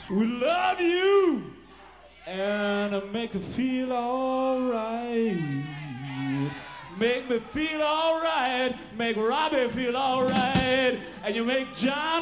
We love you and make me feel alright. Make me feel alright. Make Robbie feel alright. And you make John